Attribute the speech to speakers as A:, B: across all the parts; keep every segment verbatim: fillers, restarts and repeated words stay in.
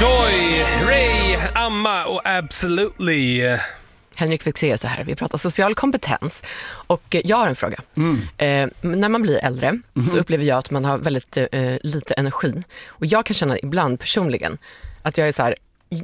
A: Joy, Ray, Amma och Absolutely.
B: Henrik Fexeus här. Vi pratar social kompetens. Och jag har en fråga.
C: Mm.
B: Eh, när man blir äldre mm. så upplever jag att man har väldigt eh, lite energi. Och jag kan känna ibland personligen att jag är så här,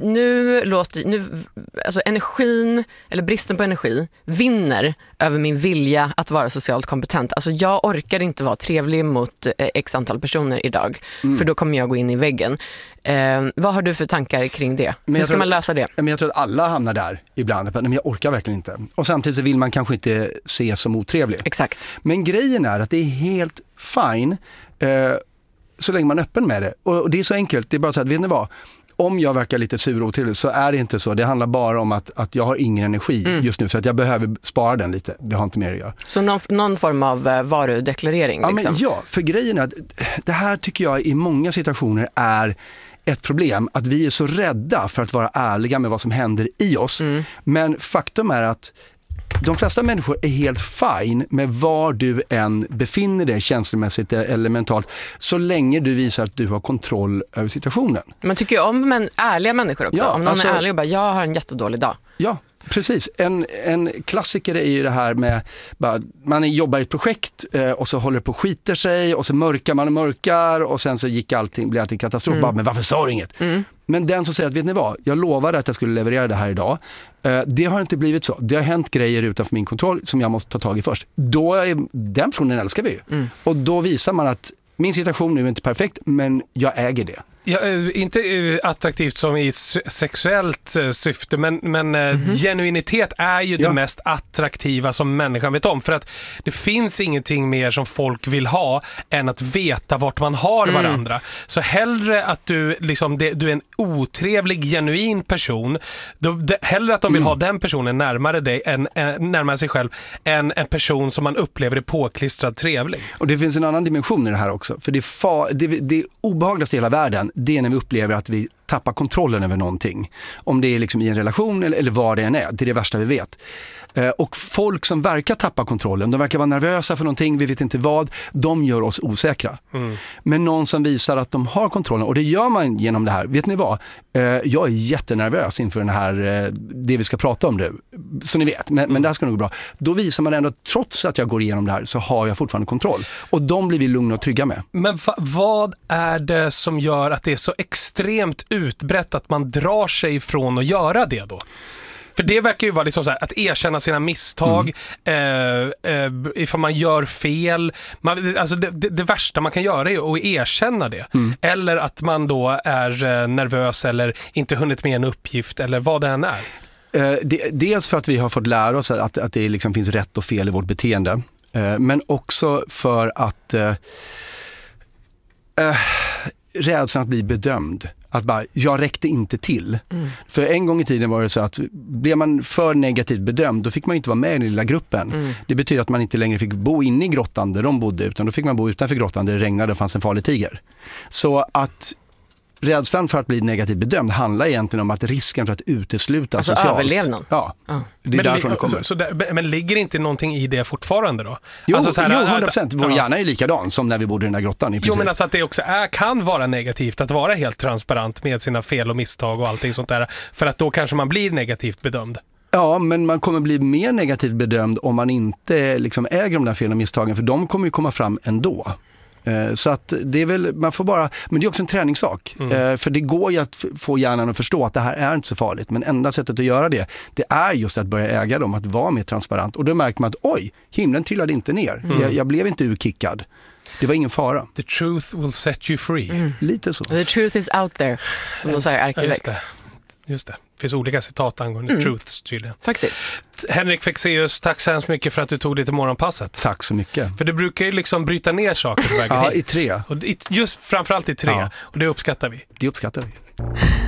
B: nu låter nu, alltså energin eller bristen på energi vinner över min vilja att vara socialt kompetent. Alltså jag orkar inte vara trevlig mot eh, x antal personer idag mm. för då kommer jag gå in i väggen. Eh, vad har du för tankar kring det? Men Hur ska man lösa det?
C: Men jag tror att alla hamnar där ibland. Men jag orkar verkligen inte. Och samtidigt så vill man kanske inte se som otrevlig.
B: Exakt.
C: Men grejen är att det är helt fine eh, så länge man är öppen med det. Och, och det är så enkelt. Det är bara så att, vet ni vad? Om jag verkar lite sur och otrevlig så är det inte så. Det handlar bara om att, att jag har ingen energi mm. just nu. Så att jag behöver spara den lite. Det har inte mer att göra.
B: Så någon, någon form av uh, varudeklarering?
C: Ja,
B: liksom.
C: men ja, för grejen är att det här tycker jag i många situationer är ett problem. Att vi är så rädda för att vara ärliga med vad som händer i oss. Mm. Men faktum är att de flesta människor är helt fine med var du än befinner dig känslomässigt eller mentalt så länge du visar att du har kontroll över situationen.
B: Man tycker ju om men ärliga människor också.
C: Ja,
B: om någon
C: alltså,
B: är ärlig och bara, jag har en jättedålig dag.
C: Ja, precis. En, en klassiker är ju det här med bara, man jobbar i ett projekt eh, och så håller det på och skiter sig och så mörkar man och mörkar och sen så gick allting, blir allting katastrof. Mm. Bara, men varför sa du inget? Mm. Men den som säger att vet ni vad, jag lovade att jag skulle leverera det här idag. Eh, det har inte blivit så. Det har hänt grejer utanför min kontroll som jag måste ta tag i först. Då är den personen älskar vi ju. Mm. Och då visar man att min situation nu är inte perfekt men jag äger det.
A: Ja, inte attraktivt som i sexuellt syfte, men, men mm-hmm. genuinitet är ju ja. det mest attraktiva som människan vet om. För att det finns ingenting mer som folk vill ha än att veta vart man har mm. varandra. Så hellre att du, liksom, det, du är en otrevlig, genuin person, då, det, hellre att de vill mm. ha den personen närmare dig, än, än, närmare sig själv, än en person som man upplever är påklistrad trevlig.
C: Och det finns en annan dimension i det här också. För det, fa- det, det obehagligaste i hela världen, det är när vi upplever att vi tappar kontrollen över någonting. Om det är liksom i en relation eller, eller vad det än är. Det är det värsta vi vet. Eh, och folk som verkar tappa kontrollen, de verkar vara nervösa för någonting, vi vet inte vad, de gör oss osäkra. Mm. Men någon som visar att de har kontrollen, och det gör man genom det här. Vet ni vad? Eh, jag är jättenervös inför den här, eh, det vi ska prata om nu. Så ni vet, men, mm. men det här ska nog gå bra. Då visar man ändå att trots att jag går igenom det här så har jag fortfarande kontroll. Och de blir vi lugna och trygga med.
A: Men va- vad är det som gör att det är så extremt utbrett att man drar sig ifrån att göra det då? För det verkar ju vara liksom så här, att erkänna sina misstag, mm. eh, eh, ifall man gör fel. Man, alltså det, det, det värsta man kan göra är att erkänna det. Mm. Eller att man då är eh, nervös eller inte hunnit med en uppgift eller vad det än är.
C: Eh, det, dels för att vi har fått lära oss att, att det liksom finns rätt och fel i vårt beteende. Eh, men också för att eh, eh, rädslan att bli bedömd. Att bara, jag räckte inte till. Mm. För en gång i tiden var det så att blev man för negativt bedömd, då fick man inte vara med i den lilla gruppen. Mm. Det betyder att man inte längre fick bo inne i grottan där de bodde, utan då fick man bo utanför grottan där det regnade och fanns en farlig tiger. Så att rädslan för att bli negativt bedömd handlar egentligen om att risken för att utesluta
B: alltså
C: socialt.
B: Överlevnad.
C: Ja,
B: ja.
C: det är
A: men,
C: därifrån det kommer.
A: Så, så där, men ligger inte någonting i det fortfarande då?
C: Jo,
A: alltså så här,
C: jo hundra procent. Vår
A: ja.
C: hjärna är likadan som när vi bodde i den här grottan i princip.
A: Jo, men alltså att det också är, kan vara negativt att vara helt transparent med sina fel och misstag och allting sånt där. För att då kanske man blir negativt bedömd.
C: Ja, men man kommer bli mer negativt bedömd om man inte liksom äger de där fel och misstagen, för de kommer ju komma fram ändå. Så att det är väl, man får bara, men det är också en träningssak. Mm. För det går ju att få hjärnan att förstå att det här är inte så farligt. Men enda sättet att göra det, det är just att börja äga dem, att vara mer transparent. Och då märker man att oj, himlen trillade inte ner. Mm. Jag, jag blev inte urkickad. Det var ingen fara.
A: The truth will set you free.
B: Mm.
C: Lite så.
B: The truth is out there, som de säger i Arkivex.
A: Ja, just det. Det finns olika citat angående mm. truths tydligen.
B: Faktiskt.
A: Henrik Fexeus, tack så hemskt mycket för att du tog dig till morgonpasset.
C: Tack så mycket.
A: För du brukar ju liksom bryta ner saker på vägen
C: ja,
A: hit.
C: i tre.
A: Och just framförallt i tre. Ja. Och det uppskattar vi.
C: Det uppskattar vi.